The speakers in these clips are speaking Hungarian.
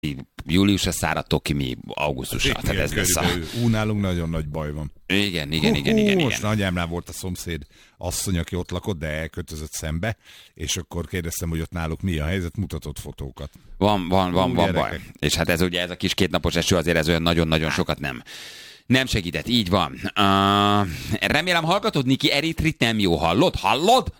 júliusra száradtok ki, mi augusztusra. Tehát ez lesz nálunk nagyon nagy baj van. Igen. Most nagyámnál volt a szomszéd asszony, aki ott lakott, de elköltözött szembe, és akkor kérdeztem, hogy ott náluk mi a helyzet, mutatott fotókat. Van baj. És hát ez ugye ez a kis 2 napos eső azért ez olyan nagyon-nagyon sokat nem segített, így van. Remélem hallgatod, Niki, Eritrit nem jó. Hallod?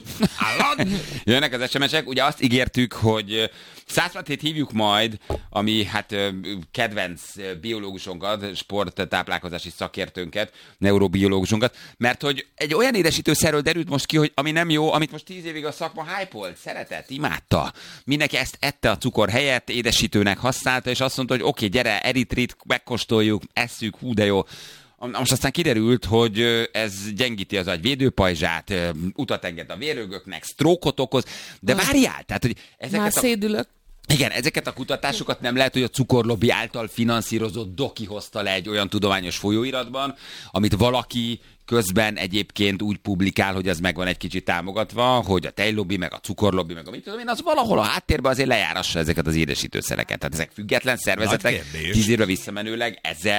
Jönnek az SMS-ek, ugye azt ígértük, hogy 107 hívjuk majd, ami hát kedvenc biológusunkat, sporttáplálkozási szakértőnket, neurobiológusunkat, mert hogy egy olyan édesítőszerről derült most ki, hogy ami nem jó, amit most 10 évig a szakma hype-olt, szeretett, imádta. Mindenki ezt ette a cukor helyett, édesítőnek használta, és azt mondta, hogy oké, gyere, eritrit megkóstoljuk, esszük, hú de jó. Most aztán kiderült, hogy ez gyengíti az agy védőpajzsát, utat enged a vérrögöknek, sztrókot okoz, de várjál, tehát, hogy már szédülök. Igen, ezeket a kutatásokat nem lehet, hogy a cukorlobby által finanszírozott doki hozta le egy olyan tudományos folyóiratban, amit valaki közben egyébként úgy publikál, hogy az meg van egy kicsit támogatva, hogy a tejlobby, meg a cukorlobby, meg a mit tudom én, az valahol a háttérben azért lejárassa ezeket az édesítőszereket. Tehát ezek független szervezetek, 10 évre visszamenőleg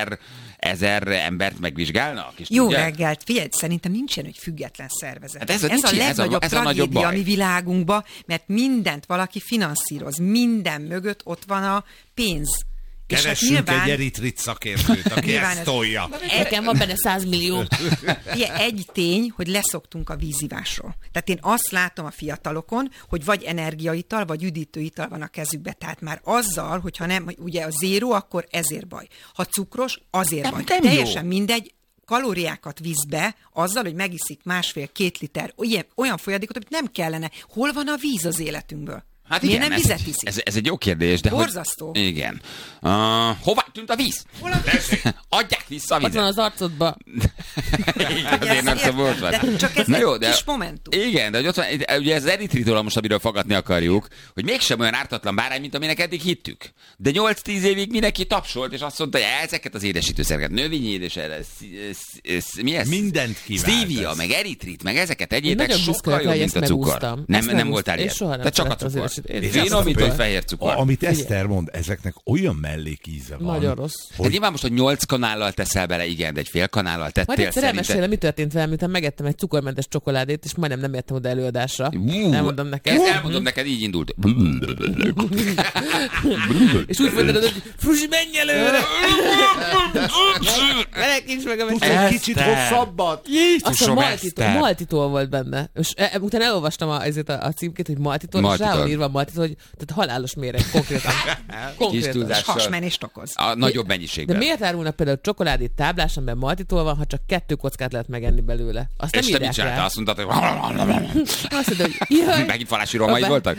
1000 embert megvizsgálnak? És jó reggelt, figyelj, szerintem nincsen, hogy független szervezet. Hát ez a legnagyobb tragédia a mi világunkban, mert mindent valaki finanszíroz, minden mögött ott van a pénz. Keressünk egy eritrit szakértőt, aki ezt tolja. Nekem van benne 100 millió. Egy tény, hogy leszoktunk a vízivásról. Tehát én azt látom a fiatalokon, hogy vagy energiaital, vagy üdítőital van a kezükbe. Tehát már azzal, hogyha nem, ugye a zéró, akkor ezért baj. Ha cukros, azért baj. Teljesen mindegy, kalóriákat visz be azzal, hogy megiszik 1,5-2 liter olyan folyadékot, amit nem kellene. Hol van a víz az életünkből? Hát miért igen, nem vizet iszik? Ez egy jó kérdés, de borzasztó. Hogy... Igen. Hová tűnt a víz? Hol a víz? Adják vissza a vizet. Ott van az arcodba. De csak ez kis momentum. Igen, de hogy ott van, ugye ez az eritritól most, amiről fogadni akarjuk, hogy mégsem olyan ártatlan bárány, mint aminek eddig hittük. De 8-10 évig mindenki tapsolt, és azt mondta, hogy ezeket az édesítőszereket, növényi mi ez? Mindent kivált. Stevia, meg eritrit, meg ezeket egyébként sokkal jobb, mint a cukor. Nem voltál ilyen. De csak a cukor. Finomított fehér cukor. Amit Eszter mond, ezeknek olyan mellékíze van. Nagyon rossz. Hogy... nyilván most, hogy 8 kanállal teszel bele, igen, de egy fél kanállal tettél majd egyszer elmesélem, mi történt velem, miután megettem egy cukormentes csokoládét, és majdnem nem értem oda előadásra. Elmondom neked. Elmondom neked, így indult. És úgy mondod, hogy Fruzsi, menj előre! Melekíts meg a mesélem. Egy kicsit hosszabbat. Jézusom, Maltitól volt benne. És utána elolvastam a címkét, hogy Maltitól, és rá van írva Maltitól, hogy tehát halálos méreg, konkrétan. Kis túlzással. Hasmenést okoz. A nagyobb mennyiségben. De miért árulnak például csokoládét táblás, amiben Maltitól van, ha csak 2 kockát lehet megenni belőle? Azt és nem te mit csináltál? Azt mondtad, hogy... Azt mondta, hogy jaj. Megint falási romaid voltak?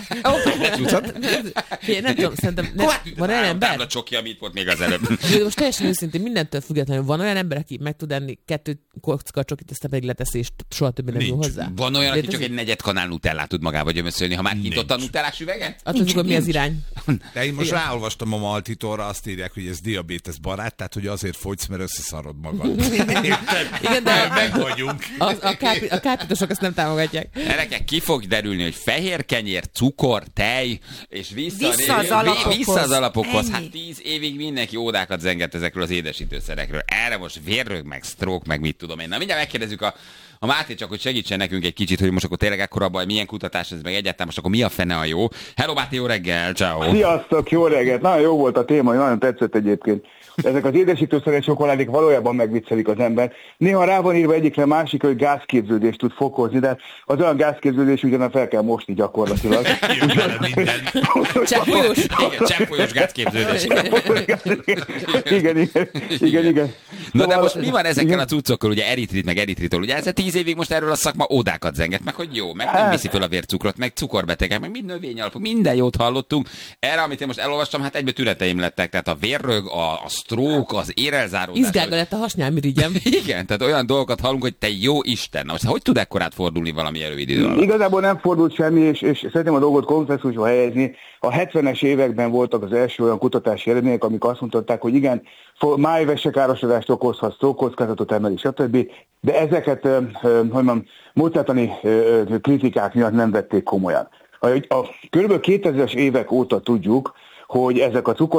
Nem tudom, szerintem van olyan ember... Tábla csoki, amit volt még az előbb. Most teljesen őszintén, mindentől függetlenül van olyan ember, aki meg tud enni 2 kocka csokit, aztán pedig leteszi, és soha többé nem jól hozzá. Van olyan, aki csak egy negyed kanál nutellát tud magába gyömöszölni, ha már kinyitott a nutellás üveget? Azt tudjuk, hogy mi az irány. De én most ráolvastam a Maltitorra, azt írják, hogy ez diabétesz barát, tehát hogy azért fogysz, mert összeszarod magad. Igen, de meg vagyunk. A kápitosok ezt nem támogatják. Gyerekek, ki fog derülni, hogy fehér kenyér, cukor, tej, és vissza az alapokhoz. Hát 10 évig mindenki ódákat zengett ezekről az édesítőszerekről. Erre most vérrög, meg stroke, meg mit tudom én. Na mindjárt megkérdezzük a Máté csak, hogy segítsen nekünk egy kicsit, hogy most akkor tényleg ekkora baj, milyen kutatás ez, meg egyáltalán most akkor mi a fene a jó. Hello Máté, jó reggel, ciao. Sziasztok, jó reggelt. Nagyon jó volt a téma, nagyon tetszett egyébként. Ezek az édesítőszeres csokoládék valójában megviccelik az ember. Néha rá van írva egyikre másik, hogy gázképződést tud fokozni, de az olyan gázképződés ugyanan fel kell mosni gyakorlatilag. Cseppfolyós gázképződés. Igen. Na de most mi van ezekkel a cuccokkal, ugye eritrit, meg eritritol, ugye ez 10 évig most erről a szakma ódákat zenget, meg hogy jó, meg nem viszi föl a vércukrot, meg cukorbetegek, meg mind növényalapú, minden jót hallottunk. Erre, amit én most elolvastam, hát egybe tüneteim lettek, tehát a vérrög, a stroke, az érelzáródás. Izgága lett a hasnyálmirigyem. Igen, tehát olyan dolgokat hallunk, hogy te jó Isten. Na most hogy tud ekkorát fordulni valami rövid idő alatt? Igazából nem fordult semmi, és szeretném a dolgot kontextusba helyezni. A 70-es években voltak az első olyan kutatási eredmények, amik azt mutatták, hogy igen, májvese károsodást okozhat, stroke kockázatot emeli, stb. De ezeket, módszertani kritikák miatt nem vették komolyan. Kb. 2000-es évek óta tudjuk, hogy ezek a